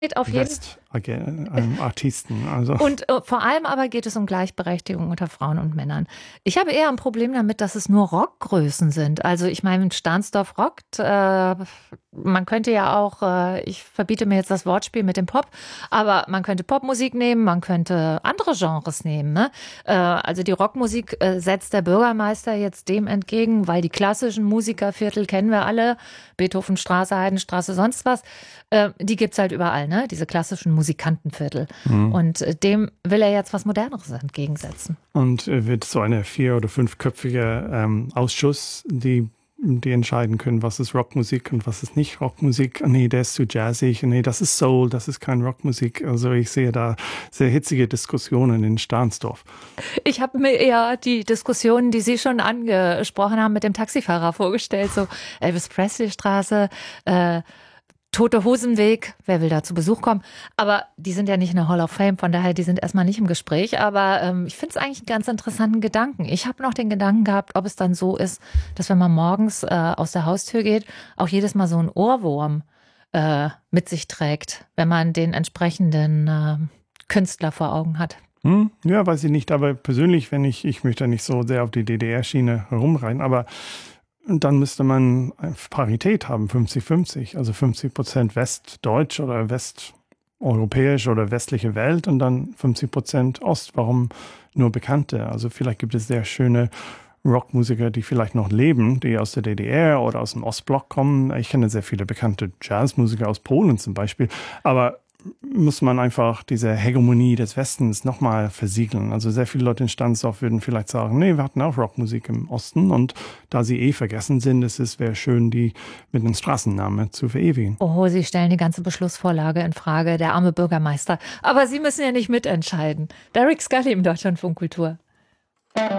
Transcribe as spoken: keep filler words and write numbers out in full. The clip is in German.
Auf jeden Westartisten. Also. Und äh, vor allem aber geht es um Gleichberechtigung unter Frauen und Männern. Ich habe eher ein Problem damit, dass es nur Rockgrößen sind. Also ich meine, Stahnsdorf rockt. Äh, man könnte ja auch, äh, ich verbiete mir jetzt das Wortspiel mit dem Pop, aber man könnte Popmusik nehmen, man könnte andere Genres nehmen. Ne? Äh, also die Rockmusik äh, setzt der Bürgermeister jetzt dem entgegen, weil die klassischen Musikerviertel kennen wir alle, Beethovenstraße, Heidenstraße, sonst was, äh, die gibt's halt überall, ne? Diese klassischen Musikantenviertel. Mhm. Und äh, dem will er jetzt was Moderneres entgegensetzen. Und äh, wird so eine vier- oder fünfköpfige ähm, Ausschuss, die die entscheiden können, was ist Rockmusik und was ist nicht Rockmusik. Nee, der ist zu jazzig. Nee, das ist Soul, das ist kein Rockmusik. Also ich sehe da sehr hitzige Diskussionen in Stahnsdorf. Ich habe mir eher die Diskussionen, die Sie schon angesprochen haben, mit dem Taxifahrer vorgestellt. So Elvis Presley Straße, äh, Tote Hosenweg, wer will da zu Besuch kommen? Aber die sind ja nicht in der Hall of Fame, von daher, die sind erstmal nicht im Gespräch. Aber ähm, ich finde es eigentlich einen ganz interessanten Gedanken. Ich habe noch den Gedanken gehabt, ob es dann so ist, dass wenn man morgens äh, aus der Haustür geht, auch jedes Mal so ein Ohrwurm äh, mit sich trägt, wenn man den entsprechenden äh, Künstler vor Augen hat. Hm, ja, weiß ich nicht. Aber persönlich, wenn ich, ich möchte nicht so sehr auf die D D R-Schiene herumreiten, aber und dann müsste man Parität haben, fünfzig fünfzig, also fünfzig Prozent Westdeutsch oder westeuropäisch oder westliche Welt und dann fünfzig Prozent Ost. Warum nur Bekannte? Also vielleicht gibt es sehr schöne Rockmusiker, die vielleicht noch leben, die aus der D D R oder aus dem Ostblock kommen. Ich kenne sehr viele bekannte Jazzmusiker aus Polen zum Beispiel, aber muss man einfach diese Hegemonie des Westens nochmal versiegeln. Also sehr viele Leute in Stahnsdorf würden vielleicht sagen, nee, wir hatten auch Rockmusik im Osten und da sie eh vergessen sind, ist es wäre schön, die mit einem Straßennamen zu verewigen. Oh, Sie stellen die ganze Beschlussvorlage in Frage, der arme Bürgermeister. Aber Sie müssen ja nicht mitentscheiden. Derek Scully im Deutschlandfunk Kultur.